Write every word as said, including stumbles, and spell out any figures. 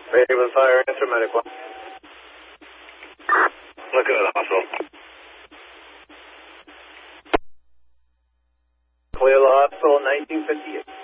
Raven Fire, answer medic one. Looking at the hospital. Clear the hospital, nineteen fifty-eight.